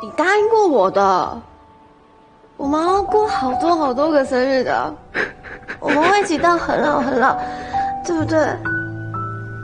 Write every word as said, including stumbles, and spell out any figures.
你答应过我的，我们要过好多好多个生日的，我们会一起到很老很老，对不对？